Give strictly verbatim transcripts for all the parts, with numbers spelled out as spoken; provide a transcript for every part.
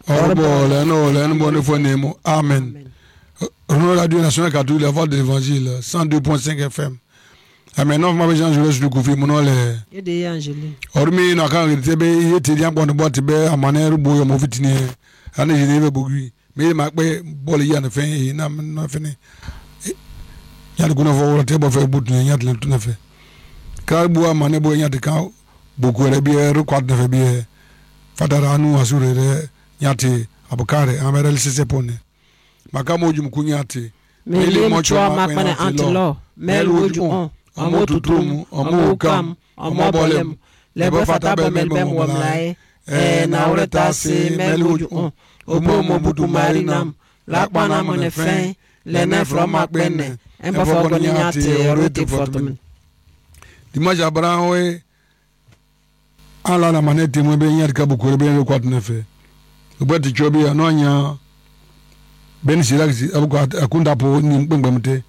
Orbo, Leno, Leno, bonne fois Nemo. Amen. Renaud Radio Nationale Catholique, la voix de l'Évangile, cent deux point cinq F M. Amen. Non, ma besoin, je laisse le couvrir, mon nom est. Il y a Angéline. Hormis, n'a qu'à il était bien pour ne boire tibé, à manière bouillon, mon vitinier. Anne, je n'ai pas bougui. Mais il m'a pas bolé, il y a une fin, il n'a pas fini. Il y a le coup de volonté pour faire bout, il y a tout le fait. Car bois, mané, bois, il y a des camps, beaucoup de bière, quoi de bière. Fadaranu, assuré, yati, abokare, amerel, c'est pone. Makamo, you mkunyati. Mele mochwa makmane antilo. Mel wuju. Omo tutumu, omo ukam, omo bolem, lebo fataba melbem wamlae, e na ureta se meluju, omo mo butu marinam, lakwana mone fin, lene from makbene, en bafo nyate orete fortumen. Dimanche Abraham we ala la manete mo be nyat ka bukure be ko atne fe. Ubati chobi anonya ben silaksi abuko akunda po ni mgbemte.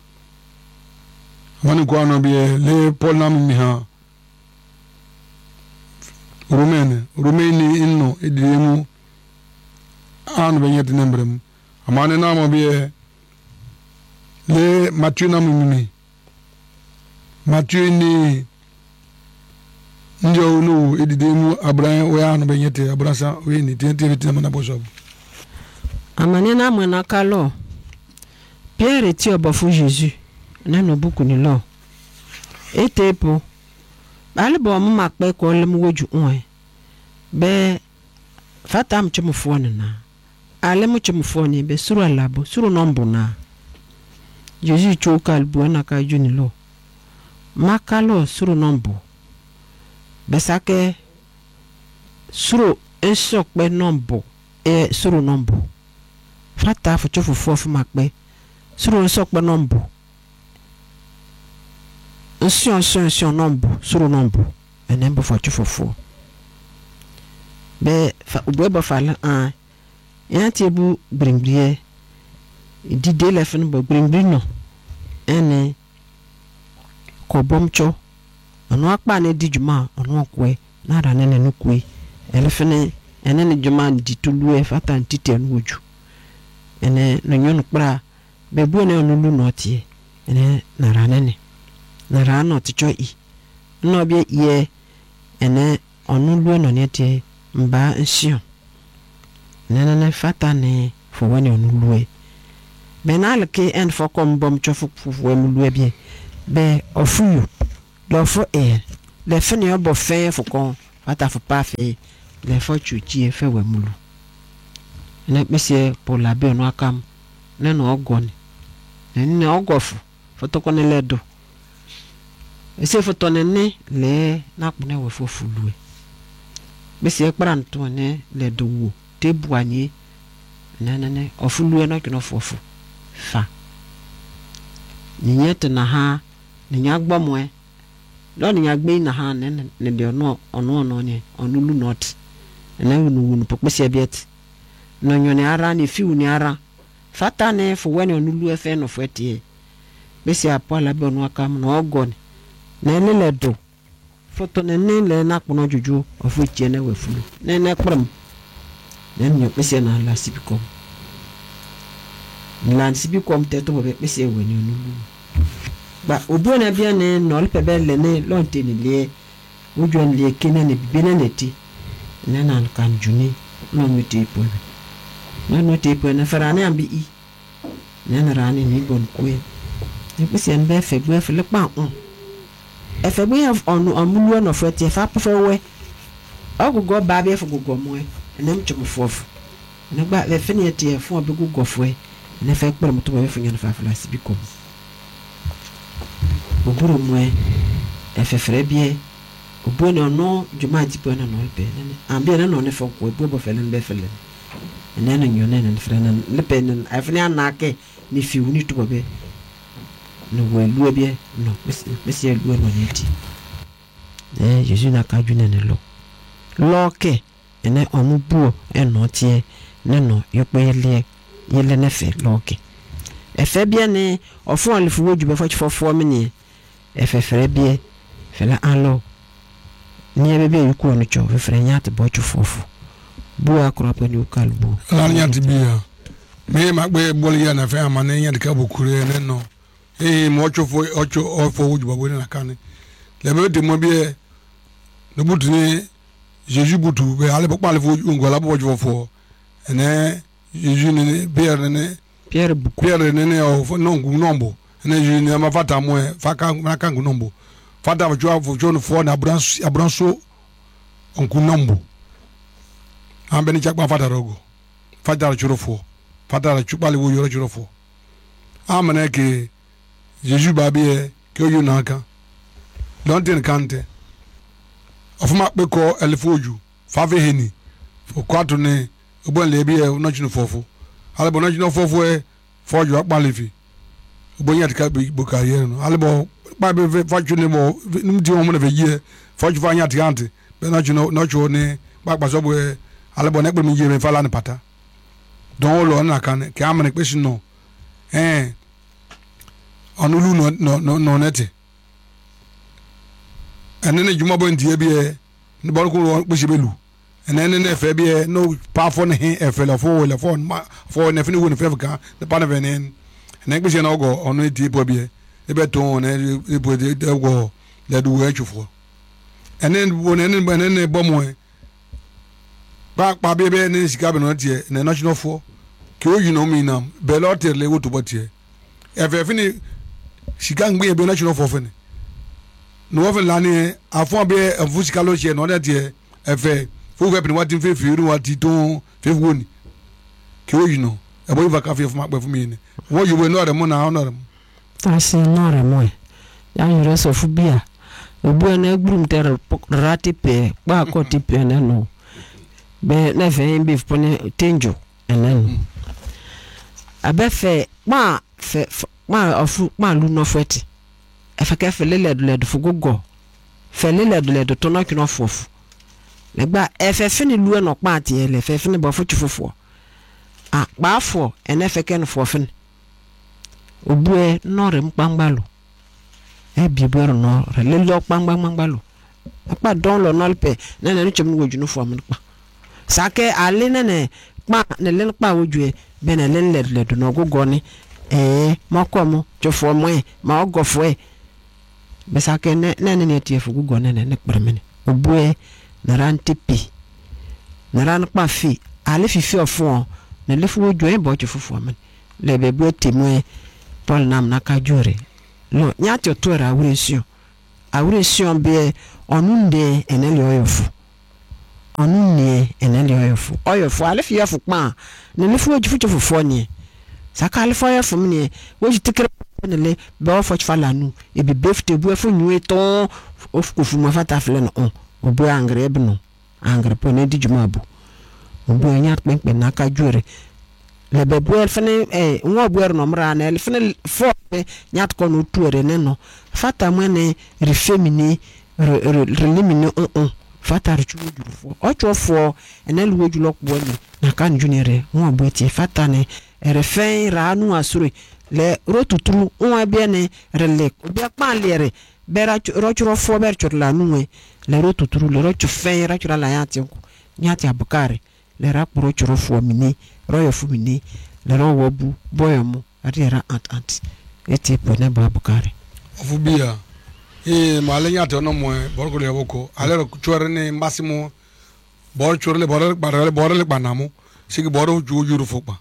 Wani kwa no bie le Paul na mi ha Romaine Romaine inno edemu an be nyet nembrem amane na mo bie le Mathieu na mi Mathieu ni ndio no edemu Abraham we an be nyet Abrasa we ni tente vitina na boso amane na mo na kalo Pierre ti obofu Jésus neno buku ni lo etepo bale bo mu makpe ko lem woju on be fatam chemfo na ale mu chemfo ni be suru alabo suru nombo na Jésus chokal bo na ka juni lo makalo suru nombo be sake suru esok be nombo e suru nombo fata fo chofo fo makpe suru esok be nombo Sion sion sion nombo suru nombo enembo fa chufofo be fa ubeba fala an yanti bu bringbrier di de la fin bo bringbi no ene ko bomcho anu akpa ne di juma anu kwe na ra ne ne kwe ele fene ene ne juma di tulu e fata ntite anu oju ene no nyon kpra be bu ne onulu no tie ene na ra ne ne na ra no ticho i no bia ye ene onulu no ne tie mba nsion nene ne fata ne fo wani onulu e benal ke en fo kom bom chofu fu emulu e bien be ofu lo fo e le fini obo fe fo kon fata fo pa fe le fo chuchi e fe wemulu ne mesie pour la be no akam ne no ogoni ne ne ogofu foto kon le do ese foto ne ne le na kune we fo fulu e mesie pranto ne le do wo tebu anyi ne ne ne ofulu e no kino fofu fa ninyete na ha ninya gbomwe lo ninya gbe na ha ne ne de ono ono ono ne onulu not na wunu wunu pokpese biet no nyone ara ne fiu ni ara fata ne fo wani onulu efe no fetie besi apola be onu akam no ogon na ne le do foto ne ne le na kpono juju ofu tie na wefulu ne ne kpram ne nyo besi na la sibikom Land sibi kom teto bobe bese weni onulu ba obo na bia ne no le pebe le ne lonte ni le ojo le kene ne bibene neti ne na kan juni no miti po no no te po na farane ambi i ne na rani ni bon kwe ne bese en be fe gbe fe le pa on e fe gbe onu amulu no fe tie fa pe we ogugo ba be fe gugo mo e ne mchum fofu ne gba le fe ne tie fo be gugo fo e ne fait pour me trouver fin na fa fala sibi comme o buru mwe e fe fere bien o bono no juma di bona no pe ne ambia na no ne fo ko bo bo fele be fele ne na nyone ne fere na le pe ne afni anake ni fi uni to be no we lu bien no monsieur lu no neti eh Jésus na ka june ne lo lo ke ene onu buo e no tie ne no yo pe le yele nefe loke efe bia ne ofo alifu woju be fachi fofo mini efe fere bia fela anlo ni ebe bia yuko no cho fe fere nyate bochu fofo bu akora pa ni ukalbu la nya tibia me ma gbe bol ya na fe amane nya de ka bokure ne no eh mo chofo ocho ofo wuju babo na kan le be de mo bi no butu ni Jésus butu be ale pa le fo ngola bo jofo ene Jésus ne Pierre ne Pierre buku Pierre ne ne o no ngu nombo ene Jésus ne ma fata mo faka na kan ngu nombo fata ba jwa fo jono fo na abranso abranso ngu nombo ambeni chakpa fata rogo fata churofo fata chupali wo yoro churofo amane ke Jésus babie ke oyu naka donten kante ofuma pe ko elfoju fave heni fo kwatu ne ogbon le bi e no chinu fofo ale bo no chinu fofo e foju akpalefi ogbon yat ka bi bo carrière no ale bo pa be foju ne mo nim di o mo na ve ye foju fa nyat kante be no chinu no chu ne pa pa so bo e ale bo ne pe mi ye me fala ne pata don lo na kan ke amane pe sino eh onulu no no no nete enene juma bo ndie bi e ne bo ko pe se belu enene ne fe bi e no pa fo ne he e fe la fo le fo ma fo ne fini wo ne fe ka ne pa ne venen ne pe se na go onu eti po bi e e be ton ne e po de go le du we chufo enene bo ne ne ne bo mo e ba pa bi be ne sika be no tie ne national fo ke o yino mi nam be lo te le wo to bo tie e fe fini sika ngbe be national fo fini no wa lani afon be enfusika lo che no na tie e fe fu fe pin wati fe fi ru wati ton fe woni ke o yino e bo va ka fe fu ma pe fu mi ni wo yu we no re mo na no re mo ta se no re mo ya yure so fu bia obu na gbrum ter rati pe ba ko ti pe na no be na fe be fu ne tenjo enen abefe ma fe ma ofu ma lu no feti efa ka fe lele de de fugogo fe lele de de to no kino fofu le gba efe fini lu no pa tie le fe fini bo fu chufofo ah ba fo ene fe ken fo fini obue no re mpangbalu e bi bo no re le lo pangbangbangbalu apa don lo no pe na na nchom no wojunu fo am pa sake ale na ne pa ne le pa wojue be na le le le do no gogo ni eh makomo chofo mo e ma ogofo e be sake ne ne ne tie fu gogo ne ne kpermene obue na ran tipi na ran pa fi ale fi fi ofo ne le fu wojue bo chofo am le be bo timo Paul nam na kajure lo nyati otora awuresio awuresio be onunde eneli oyofu onunne eneli oyofu oyofu ale fi yofu pa ne le fu ojufu chofo ni saka ale fo yofu mne woji tikere ne le be ofo chfala nu e be befte bu efo nyu eton of kofu ma fata fle no on obu angre be no angre po ne dijuma bu obu nyat penpe na kajure le be bu elfene eh nwo bu er no mra na elfene fo nyat ko no tuere ne no fata mwene refemini relimini on on fata richu jurufo ochofo enel wojulo kwo ni na kan junere nwo bu eti fata ne refen ranu asure le rotuturu nwa bia ne rele obi akpa lere bera rochuro fo ber churla nuwe le rotuturu le rochu fen rachura la yati ko nyati abukare le rapro churo fo mini royo fu mini le ro wobu boyomu ariera ant ant eti pone babukare ofu bia e malenya to no mo borgo le boko ale ro chore ne masimo bor chore le bor barale bor le banamo sigi bor ju juru fokpa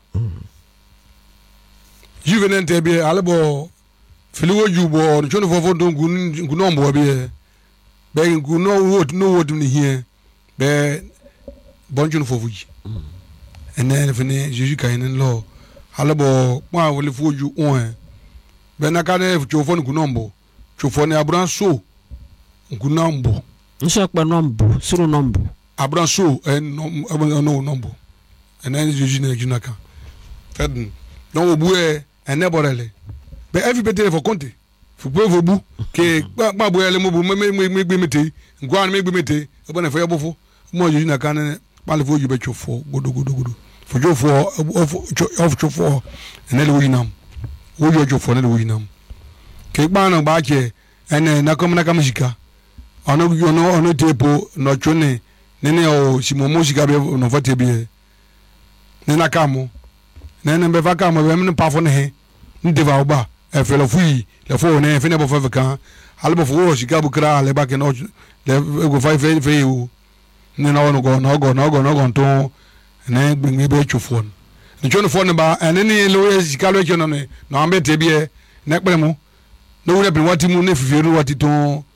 juvenente bi ale bo filiwo ju bo no chono fofo don gun gun no bo bi be gun no wot no wot ni here be bon chono fofo ji ene fene jeju kainen lo ale bo kwa wole foju on be na kane chofo gun nombo chofo ne abranso gun nombo nso pa nombo suru nombo abranso en no nombo ene jeju ne junaka fed no obue ene borele be everybody for konti fu bo fu bu ke pa bo ele mo bu me me me gbe mete ngwa me gbe mete e bo na fo yebofo mo jeju na kan pa le fo ju be chofo godo godo godo fo jofo of chofo ene le winam wo jo jofo ne le winam ke gba na ba che ene na kom na kam shika ono ono ono tepo no chone nene o simomo shika be no fate bi nena kamo nene be fa kamo be me pafo ne he ndeva oba e fe lo fui le fo ne fe ne bo fa kan ale bo fo shika bu kra ale ba ke no le go fa fe fe u nena wono go no go no go no go to ne gbin be chufo ni chono fo ne ba nene lo ye shika lo chono ne no ambe te bi e ne pere mu no wure bi wati mu ne fifiru wati to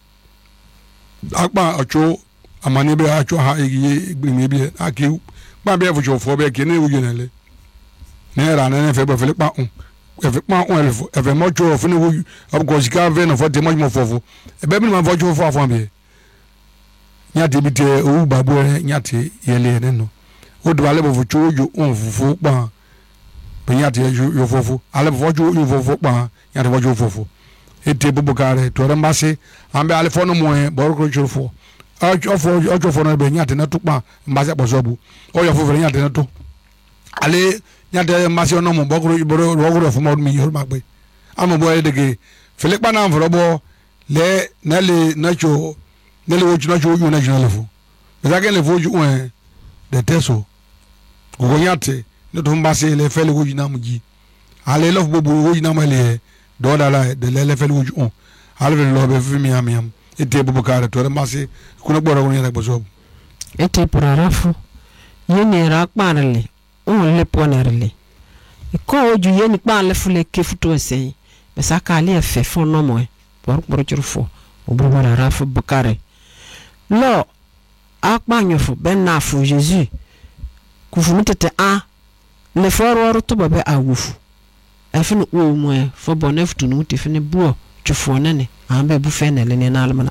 akpa acho amani be acho ha igi gbin bi aki pa be fo fo be ke ne u yele ne ra ne fe be fe pa un e fe pa un e fe mo cho fo ne u abgo sika ve no fo te mo mo fo e be mi ma fo cho fo afon bi nya te bi te o ba bo nya te yele ne no o do ale bo fo cho ju un fufu pa be nya te yo fo fo ale bo fo cho yo fo fo pa nya te fo cho fo fo ete bubukare to rembase ambe ale fo no mo e bo ko cho fo o fo o fo no be nya te na tukpa mbase bosobu o yo fo fo nya te na to ale nya te mbase no mo bo ko bo ro fo mo mi yor magbe amo bo e dege fele pa na fo bo le na le na cho ne le wo na cho yo na jina le fo be za ke le fo ju un de teso go nya te ne to mbase le fele wo jina mu ji ale lo fo bo wo jina ma le do da la de le fel wuju on alve lo be fi mi am yam ete bubukare to remase kuna gboro woni rek boso ete porarafu yeni ra kparle on le ponerle ko oju yeni kparle fule ke futo sen be sakali efe fo no mo por por churfo obro porarafu bukare lo akpanyofo ben na fu Jesus kufumutete a le foro ro to be awufu afin o mo fo bonef tunu tifine buo twofo nene ambe bu fe nele ne na almana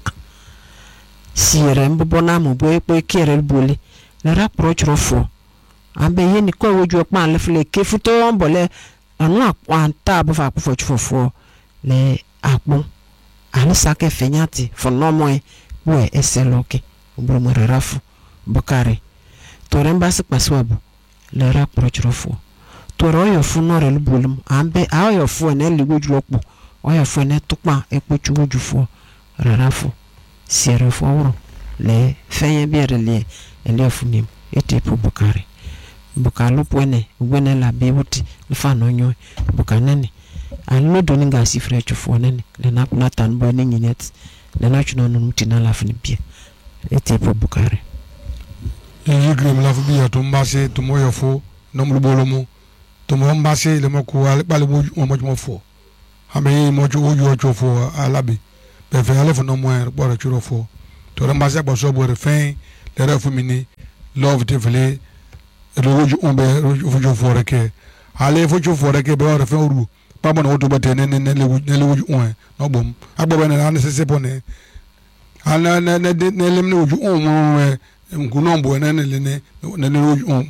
sire mbo na mo boy po kere boli le rapro twofo ambe yeni ko woju pa le fle ke futo mbole anu akwanta bu fa kufo twofo le akpon ani sake fenyati fo no mo bo eseloke obro mo rafu bokare to remba se paswabu le rapro twofo toro yo funo re lubulum ambe ayo fu ene ligoju opo oyo fu ene tupa epochu woju fu rarafu sire fu woro le feye biere le ele funim ete pu bukare bukalu pwene wene la bibuti le fano nyo bukanene alo doni ga sifre chu fu nene le na kuna tan bo ne nyinet le na chuno no mutina la funi bie ete pu bukare yi grem la fu bia to mbase to moyo fu no mbolomo to mo mbase le moko ale pale mo mo mo fo ame mo jo ojo ojo fo alabi be fe ale fo no mo er bo churo fo to re mbase bo so bo re fin le re fu mini love te vele le ojo on be ojo fo re ke ale fo jo fo re ke be o re fe oru pa mo no to bate ne ne ne le le ojo on no bom agbo be na ne se se pone ala ne ne ne le ne ojo on mo nkuno mbo ne ne le ne ne le ojo on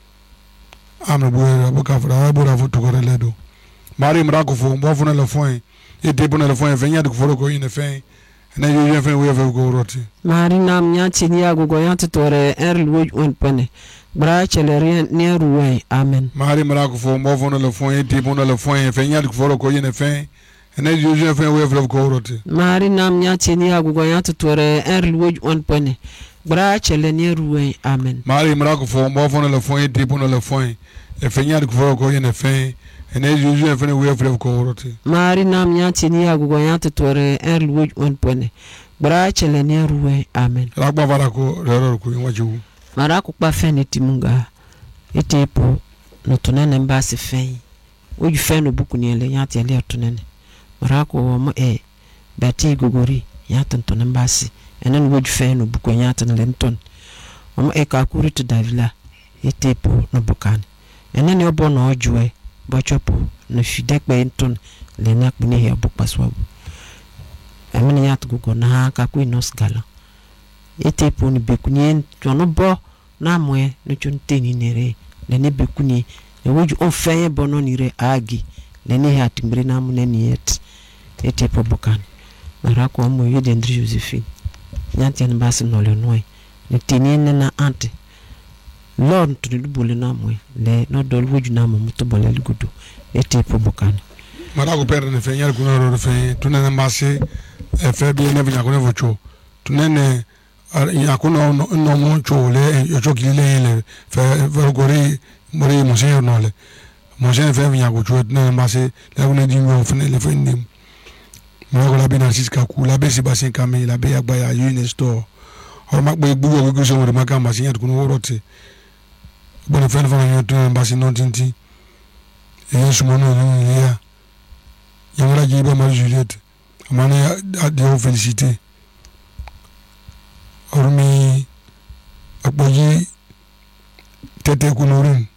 ame boera boka fra bora fu to gore ledo mari mrako fu mbo fu na le fon e de bona le fon venya de foro ko ine fen na yo yo fen we ve go roti mari nam nya chini ya go ya tore er luoj on pane bra chelere ne ruwe amen mari mrako fu mbo fu na le fon e de bona le fon venya de foro ko ine fen na yo yo fen we ve go roti mari nam nya chini ya go ya tore er luoj on pane bra chelere ne ruwe amen mari mrako fu mbo fu na le fon e de bona le fon e fenya de foro ko ine fen ene juju e fene we fref ko rote mari nam nya tini agugo nya tore er luoj on pone bra chele ne ruwe amen la gba vara ko rero ko waju mara ko pa fene timunga etepo no tonene mbase fen oju fen no buku ne le nya tele tonene mara ko mo e bati gogori nya tonton mbase ene no oju fen no buku nya tan le nton mo e ka kuri to davila etepo no bukan ene ne obo no ojuwe bochopo no fidekbe enton le na kpini he abukpaswabu amene yat gugo na ka ku inos gala etepo ni bekunye tono bo na moe no chunteni nere le ne bekunye le woju onfeye bono nire agi le ne hatimbre na mune ni yet etepo bukan mara ko mo yede Andri Josephine nyanti en bas no le noy ne tinene na ante lord to du bole na moy le no dol woju na mo to bole le gudu ete po bokana mara ko perde ne fenyar ko no ro fe tunene mbase e fe bi ne vina ko ne vocho tunene ya kuna no mo chole yo chokile le fe fe gore more mo se no le mo se fe mi ya go chot na mbase la kuna di mo fene le fe ndim mo ko la bina siska ku la be si basin kame la be ya gba ya uni store o ma gbe gbu go go so mo ma ka mbase ya kuna wo rote bon fe fa yo to mbase no tinti e so mo no ni ya ya mora ji ba ma Juliette amane a de féliciter ormi akboji tete kunurin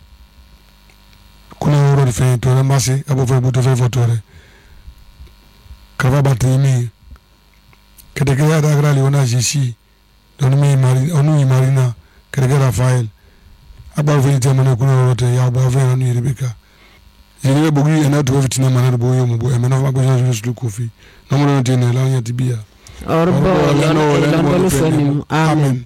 kuna woro di fe to remase abo fe buto fe fotore kava batimi kede kede ada grali ona jisi don mi mari onu marina kede kede Rafael aba fe te mona kuna woro te ya aba fe onu Rebecca yiri bogu ena to fitina mana bo yo mo bo e mena fa bo jo kofi no mo no te ne la nya tibia Orbo London Fenim. Amen.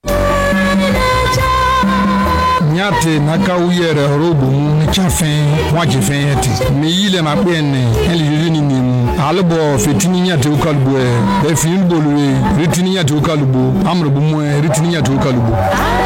Nyate nakawuyere orobo ni chafen waje fen yeti mi yile ma pe ne eli yiri ni mu albo fetini nyate ukalbo e e fin bolure ritini nyate ukalbo amro bu mu ritini nyate ukalbo